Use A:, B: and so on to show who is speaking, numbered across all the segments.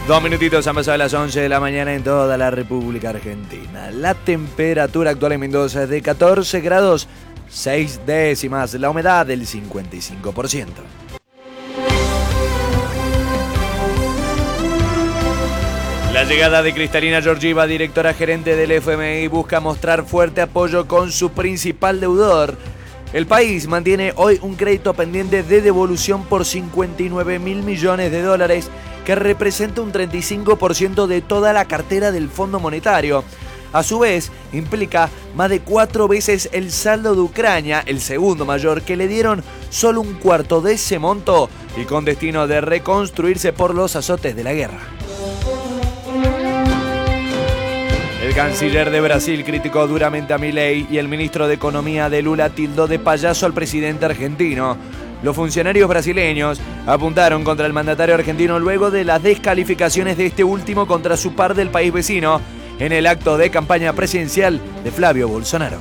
A: 2 minutitos han pasado a las 11 de la mañana en toda la República Argentina. La temperatura actual en Mendoza es de 14 grados 6 décimas, la humedad del 55%. La llegada de Cristalina Georgieva, directora gerente del FMI, busca mostrar fuerte apoyo con su principal deudor. El país mantiene hoy un crédito pendiente de devolución por 59.000 millones de dólares, que representa un 35% de toda la cartera del Fondo Monetario. A su vez, implica más de 4 veces el saldo de Ucrania, el segundo mayor, que le dieron solo un cuarto de ese monto y con destino de reconstruirse por los azotes de la guerra. El canciller de Brasil criticó duramente a Milei y el ministro de Economía de Lula tildó de payaso al presidente argentino. Los funcionarios brasileños apuntaron contra el mandatario argentino luego de las descalificaciones de este último contra su par del país vecino en el acto de campaña presidencial de Flavio Bolsonaro.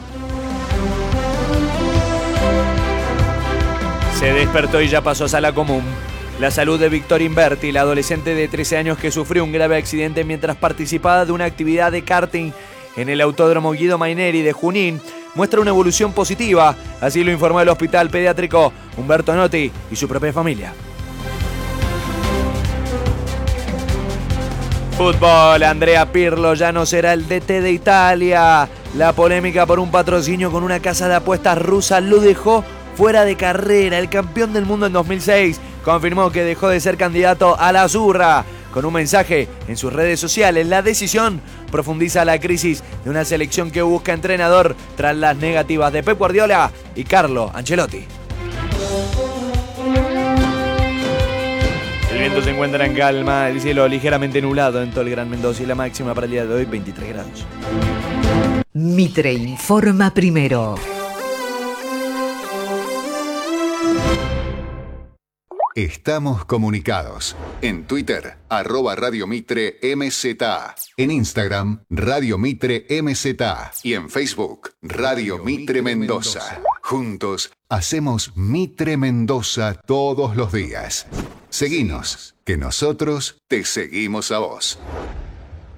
A: Se despertó y ya pasó a sala común. La salud de Victoria Inverti, la adolescente de 13 años que sufrió un grave accidente mientras participaba de una actividad de karting en el Autódromo Guido Maineri de Junín, muestra una evolución positiva, así lo informó el hospital pediátrico Humberto Notti y su propia familia. Fútbol, Andrea Pirlo ya no será el DT de Italia. La polémica por un patrocinio con una casa de apuestas rusa lo dejó fuera de carrera. El campeón del mundo en 2006 confirmó que dejó de ser candidato a la Azzurra. Con un mensaje en sus redes sociales, la decisión profundiza la crisis de una selección que busca entrenador tras las negativas de Pep Guardiola y Carlo Ancelotti. El viento se encuentra en calma, el cielo ligeramente nublado en todo el Gran Mendoza y la máxima para el día de hoy 23 grados.
B: Mitre informa primero.
C: Estamos comunicados. En Twitter, @Radio Mitre MZA. En Instagram, Radio Mitre MZA. Y en Facebook, Radio Mitre Mendoza. Juntos, hacemos Mitre Mendoza todos los días. Seguinos, que nosotros te seguimos a vos.